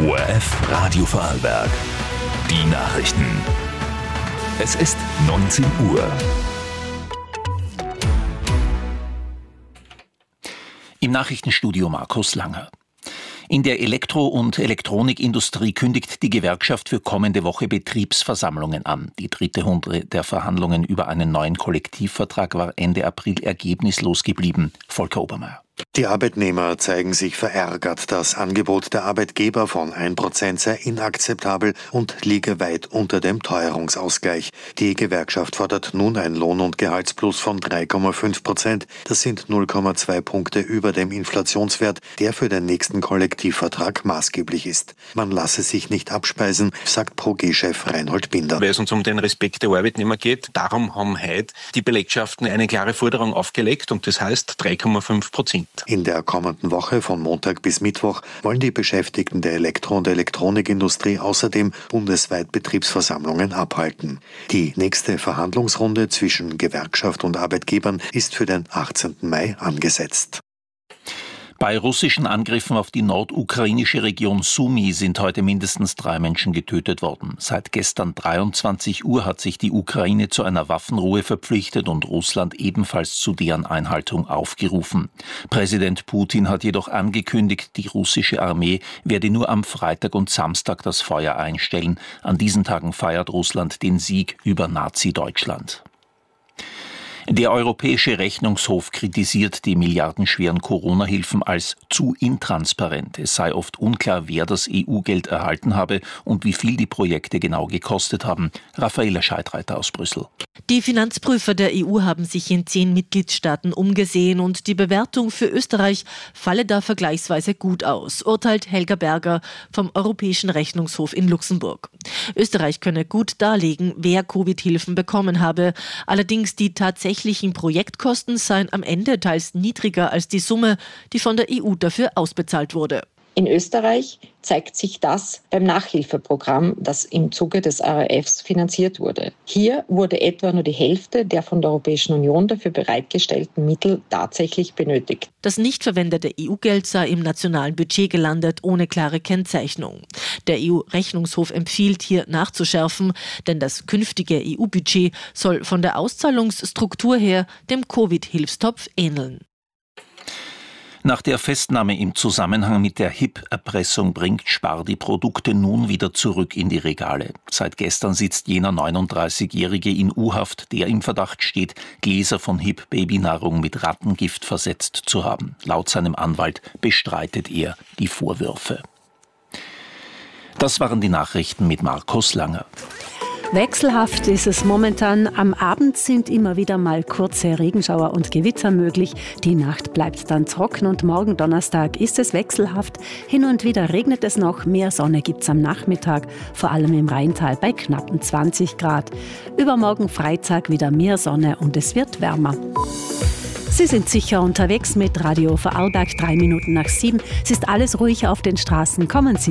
ORF Radio Vorarlberg. Die Nachrichten. Es ist 19 Uhr. Im Nachrichtenstudio Markus Langer. In der Elektro- und Elektronikindustrie kündigt die Gewerkschaft für kommende Woche Betriebsversammlungen an. Die dritte Runde der Verhandlungen über einen neuen Kollektivvertrag war Ende April ergebnislos geblieben. Volker Obermeier. Die Arbeitnehmer zeigen sich verärgert. Das Angebot der Arbeitgeber von 1% sei inakzeptabel und liege weit unter dem Teuerungsausgleich. Die Gewerkschaft fordert nun ein Lohn- und Gehaltsplus von 3,5%. Das sind 0,2 Punkte über dem Inflationswert, der für den nächsten Kollektivvertrag maßgeblich ist. Man lasse sich nicht abspeisen, sagt Pro-G-Chef Reinhold Binder. Weil es uns um den Respekt der Arbeitnehmer geht, darum haben heute die Belegschaften eine klare Forderung aufgelegt und das heißt 3,5%. In der kommenden Woche von Montag bis Mittwoch wollen die Beschäftigten der Elektro- und Elektronikindustrie außerdem bundesweit Betriebsversammlungen abhalten. Die nächste Verhandlungsrunde zwischen Gewerkschaft und Arbeitgebern ist für den 18. Mai angesetzt. Bei russischen Angriffen auf die nordukrainische Region Sumy sind heute mindestens 3 Menschen getötet worden. Seit gestern 23 Uhr hat sich die Ukraine zu einer Waffenruhe verpflichtet und Russland ebenfalls zu deren Einhaltung aufgerufen. Präsident Putin hat jedoch angekündigt, die russische Armee werde nur am Freitag und Samstag das Feuer einstellen. An diesen Tagen feiert Russland den Sieg über Nazi-Deutschland. Der Europäische Rechnungshof kritisiert die milliardenschweren Corona-Hilfen als zu intransparent. Es sei oft unklar, wer das EU-Geld erhalten habe und wie viel die Projekte genau gekostet haben. Raffaela Scheidreiter aus Brüssel. Die Finanzprüfer der EU haben sich in 10 Mitgliedstaaten umgesehen und die Bewertung für Österreich falle da vergleichsweise gut aus, urteilt Helga Berger vom Europäischen Rechnungshof in Luxemburg. Österreich könne gut darlegen, wer Covid-Hilfen bekommen habe. Allerdings die tatsächlichen Projektkosten seien am Ende teils niedriger als die Summe, die von der EU dafür ausbezahlt wurde. In Österreich zeigt sich das beim Nachhilfeprogramm, das im Zuge des RRFs finanziert wurde. Hier wurde etwa nur die Hälfte der von der Europäischen Union dafür bereitgestellten Mittel tatsächlich benötigt. Das nicht verwendete EU-Geld sei im nationalen Budget gelandet, ohne klare Kennzeichnung. Der EU-Rechnungshof empfiehlt hier nachzuschärfen, denn das künftige EU-Budget soll von der Auszahlungsstruktur her dem Covid-Hilfstopf ähneln. Nach der Festnahme im Zusammenhang mit der HIP-Erpressung bringt Spar die Produkte nun wieder zurück in die Regale. Seit gestern sitzt jener 39-Jährige in U-Haft, der im Verdacht steht, Gläser von HIP-Babynahrung mit Rattengift versetzt zu haben. Laut seinem Anwalt bestreitet er die Vorwürfe. Das waren die Nachrichten mit Markus Langer. Wechselhaft ist es momentan. Am Abend sind immer wieder mal kurze Regenschauer und Gewitter möglich. Die Nacht bleibt dann trocken und morgen Donnerstag ist es wechselhaft. Hin und wieder regnet es noch. Mehr Sonne gibt's am Nachmittag, vor allem im Rheintal bei knappen 20 Grad. Übermorgen Freitag wieder mehr Sonne und es wird wärmer. Sie sind sicher unterwegs mit Radio Vorarlberg, 3 Minuten nach 7. Es ist alles ruhig auf den Straßen. Kommen Sie